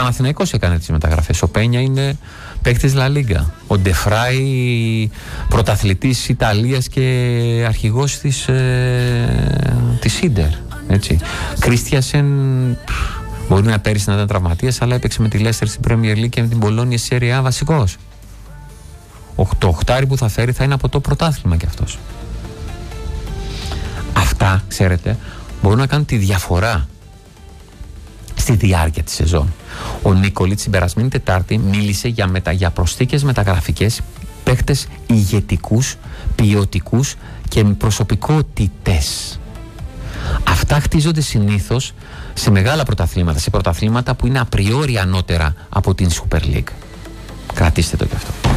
Παναθηναϊκός έκανε τις μεταγραφές. Ο Πένια είναι παίκτης Λα Λίγκα. Ο Ντεφράι πρωταθλητής Ιταλίας και αρχηγός της Ίντερ. Κρίστιασεν μπορεί να πέρυσι να ήταν τραυματίας, αλλά έπαιξε με τη Λέστερ στην Premier League και με την Πολόνια στη Serie A βασικός. Το οχτάρι που θα φέρει θα είναι από το πρωτάθλημα κι αυτός. Αυτά, ξέρετε, μπορούν να κάνουν τη διαφορά στη διάρκεια της σεζόν. Ο Νίκολιτς την περασμένη Τετάρτη μίλησε για προσθήκες μεταγραφικές, παίκτες ηγετικούς, ποιοτικούς και προσωπικότητες. Αυτά χτίζονται συνήθως σε μεγάλα πρωταθλήματα, σε πρωταθλήματα που είναι απριόρι ανώτερα από την Super League. Κρατήστε το κι αυτό.